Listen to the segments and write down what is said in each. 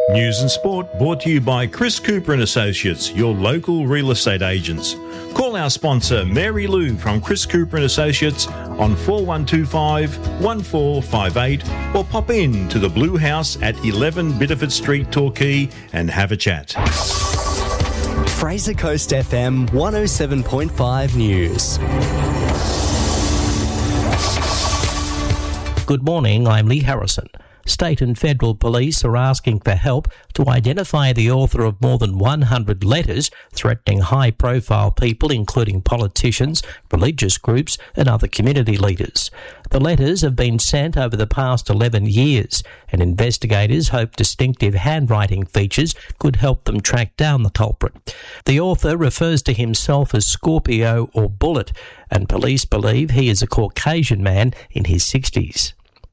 News and sport brought to you by Chris Cooper and Associates, your local real estate agents. Call our sponsor Mary Lou from Chris Cooper and Associates on 4125 1458 or pop in to the Blue House at 11 Bitterford Street, Torquay and have a chat. Fraser Coast FM 107.5 News. Good morning, I'm Lee Harrison. State and federal police are asking for help to identify the author of more than 100 letters threatening high-profile people, including politicians, religious groups and other community leaders. The letters have been sent over the past 11 years, and investigators hope distinctive handwriting features could help them track down the culprit. The author refers to himself as Scorpio or Bullet, and police believe he is a Caucasian man in his 60s.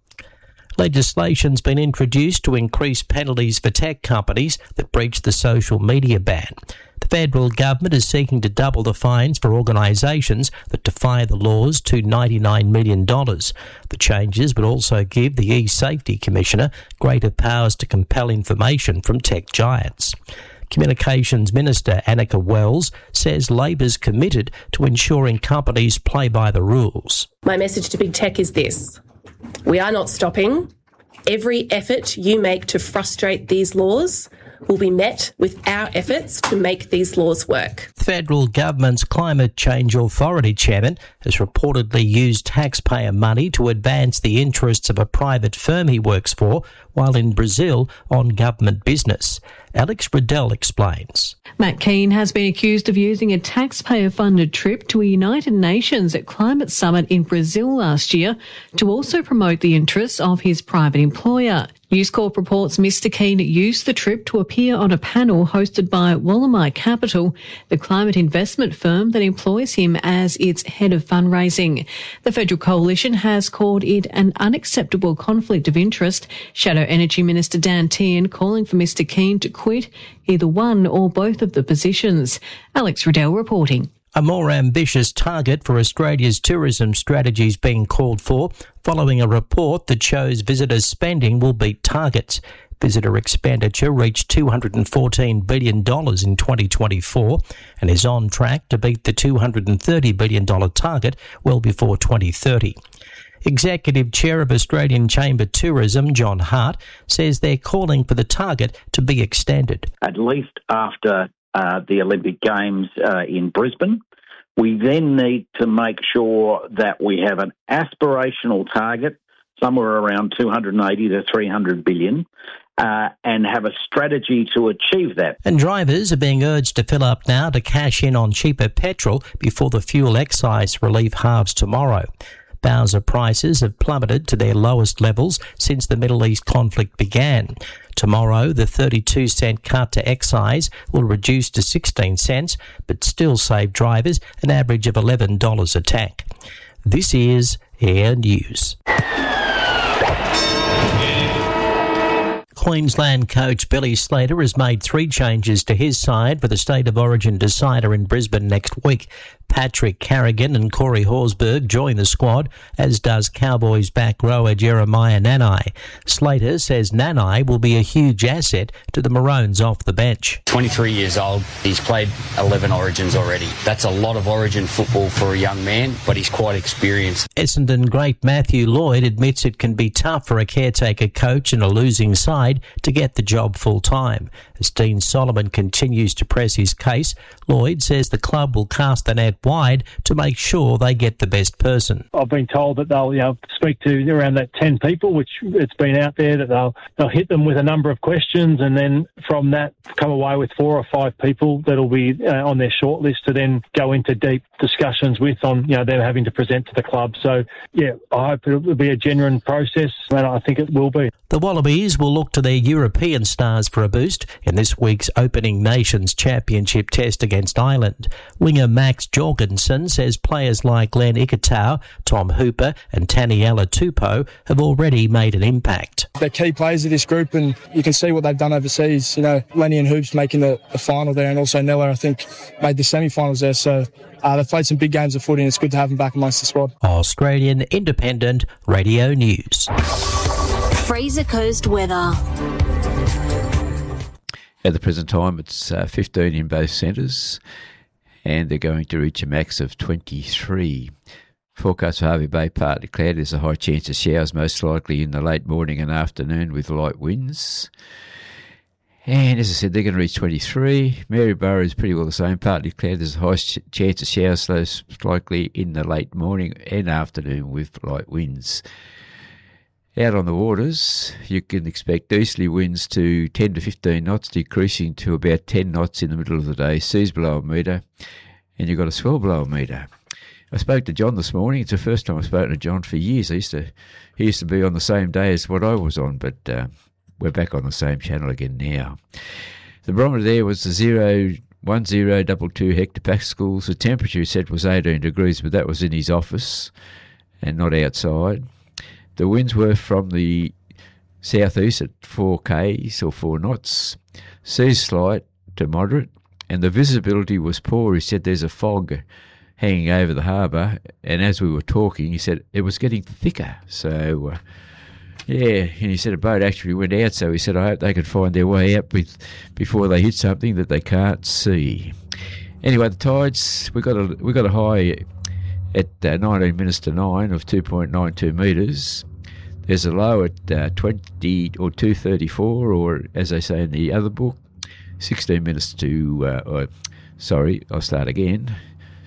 Legislation's been introduced to increase penalties for tech companies that breach the social media ban. The federal government is seeking to double the fines for organisations that defy the laws to $99 million. The changes would also give the E-Safety Commissioner greater powers to compel information from tech giants. Communications Minister Annika Wells says Labor's committed to ensuring companies play by the rules. My message to big tech is this. We are not stopping. Every effort you make to frustrate these laws will be met with our efforts to make these laws work. The federal government's Climate Change Authority chairman has reportedly used taxpayer money to advance the interests of a private firm he works for while in Brazil on government business. Alex Riddell explains. Matt Keane has been accused of using a taxpayer-funded trip to a United Nations Climate Summit in Brazil last year to also promote the interests of his private employer. News Corp reports Mr Keane used the trip to appear on a panel hosted by Wallamai Capital, the climate investment firm that employs him as its head of fundraising. The Federal Coalition has called it an unacceptable conflict of interest. Shadow Energy Minister Dan Tehan calling for Mr Keane to quit either one or both of the positions. Alex Riddell reporting. A more ambitious target for Australia's tourism strategy is being called for following a report that shows visitors' spending will beat targets. Visitor expenditure reached $214 billion in 2024 and is on track to beat the $230 billion target well before 2030. Executive Chair of Australian Chamber Tourism, John Hart, says they're calling for the target to be extended. At least after the Olympic Games in Brisbane. We then need to make sure that we have an aspirational target, somewhere around 280 to 300 billion, and have a strategy to achieve that. And drivers are being urged to fill up now to cash in on cheaper petrol before the fuel excise relief halves tomorrow. Bowser prices have plummeted to their lowest levels since the Middle East conflict began. Tomorrow, the 32-cent cut to excise will reduce to 16 cents, but still save drivers an average of $11 a tank. This is Air News. Queensland coach Billy Slater has made 3 changes to his side for the State of Origin decider in Brisbane next week. Patrick Carrigan and Corey Horsburgh join the squad, as does Cowboys back rower Jeremiah Nanai. Slater says Nanai will be a huge asset to the Maroons off the bench. 23 years old, he's played 11 Origins already. That's a lot of Origin football for a young man, but he's quite experienced. Essendon great Matthew Lloyd admits it can be tough for a caretaker coach in a losing side to get the job full-time. As Dean Solomon continues to press his case, Lloyd says the club will cast the net wide to make sure they get the best person. I've been told that they'll speak to around that 10 people, which it's been out there that they'll hit them with a number of questions, and then from that come away with 4 or 5 people that'll be on their shortlist to then go into deep discussions with on them having to present to the club. So I hope it will be a genuine process, and I think it will be. The Wallabies will look to their European stars for a boost in this week's opening Nations Championship test against Ireland. Winger Max Jorgensen says players like Glenn Ikitau, Tom Hooper and Taniela Tupou have already made an impact. They're key players of this group, and you can see what they've done overseas. Lenny and Hoops making the final there, and also Nella, I think, made the semi-finals there. So they've played some big games of footy, and it's good to have them back amongst the squad. Australian Independent Radio News. Fraser Coast weather. At the present time, it's 15 in both centres, and they're going to reach a max of 23. Forecast for Hervey Bay, partly cloudy. There's a high chance of showers, most likely in the late morning and afternoon with light winds. And as I said, they're going to reach 23. Maryborough is pretty well the same, partly cloudy. There's a high chance of showers, most likely in the late morning and afternoon with light winds. Out on the waters, you can expect easterly winds to 10 to 15 knots, decreasing to about 10 knots in the middle of the day. Seas below a metre, and you've got a swell below a metre. I spoke to John this morning. It's the first time I've spoken to John for years. He used to be on the same day as what I was on, but we're back on the same channel again now. The barometer there was the 1022 hectopascals. The temperature he said was 18 degrees, but that was in his office and not outside. The winds were from the southeast at 4 k's or 4 knots. Seas slight to moderate, and the visibility was poor. He said there's a fog hanging over the harbour, and as we were talking, he said it was getting thicker. So, and he said a boat actually went out, so he said I hope they could find their way out before they hit something that they can't see. Anyway, the tides, we got a high at 19 minutes to 9 of 2.92 metres. There's a low at 20 or 2.34, or as they say in the other book, 16 minutes to, I'll start again.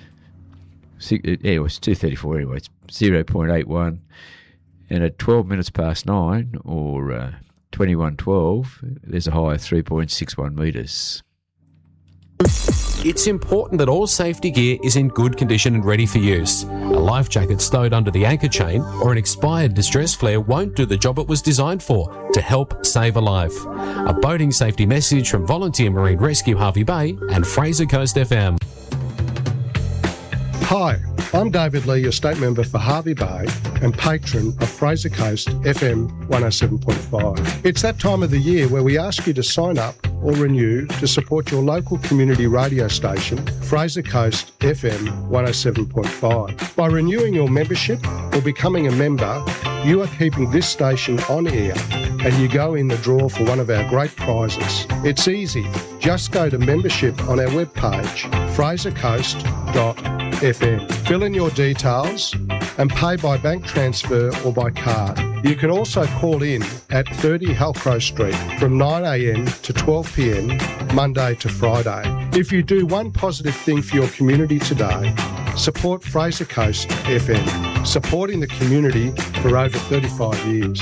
It was 2.34 anyway, it's 0.81. And at 12 minutes past 9, or 21.12, there's a high of 3.61 metres. It's important that all safety gear is in good condition and ready for use. A life jacket stowed under the anchor chain or an expired distress flare won't do the job it was designed for, to help save a life. A boating safety message from Volunteer Marine Rescue Hervey Bay and Fraser Coast FM. Hi, I'm David Lee, your state member for Hervey Bay and patron of Fraser Coast FM 107.5. It's that time of the year where we ask you to sign up or renew to support your local community radio station, Fraser Coast FM 107.5. By renewing your membership or becoming a member, you are keeping this station on air and you go in the draw for one of our great prizes. It's easy. Just go to membership on our webpage, frasercoast.fm. Fill in your details and pay by bank transfer or by card. You can also call in at 30 Halcrow Street from 9am to 12pm, Monday to Friday. If you do one positive thing for your community today, support Fraser Coast FM, supporting the community for over 35 years.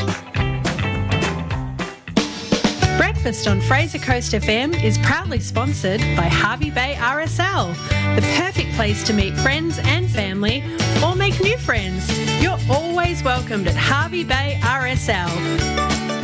Breakfast on Fraser Coast FM is proudly sponsored by Hervey Bay RSL, the perfect place to meet friends and family or make new friends. You're always welcomed at Hervey Bay RSL.